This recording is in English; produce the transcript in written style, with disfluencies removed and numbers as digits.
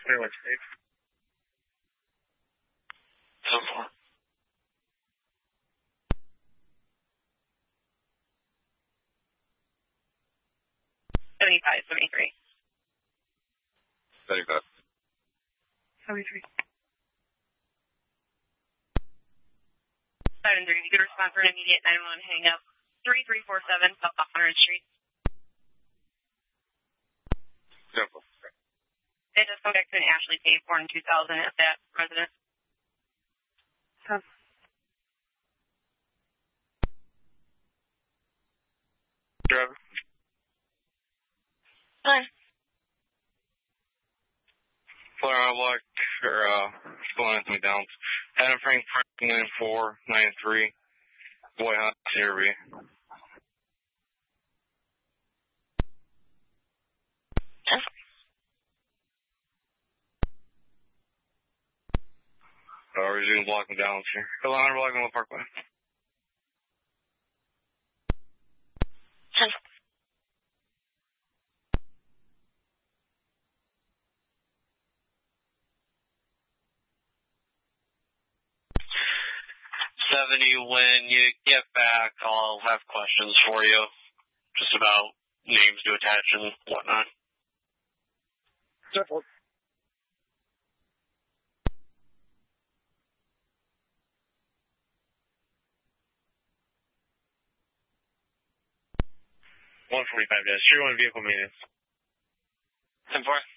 Clear Lake State. 10-4. 75, 73. 75. 73. 73. You could respond for an immediate 911 hang up. 3347 South 100th Street. Simple. It does come back to an Ashley Tate, born in 2000 at that residence. Driver. Hi. Florida Block, going into McDonald's. Adam Frank, 9493. Boy Hunt, CRV. Resume block McDonald's here. Go on, block on the Parkway. 70, when you get back, I'll have questions for you, just about names to attach and whatnot. Simple. $145. 01 vehicle maintenance. 10-4.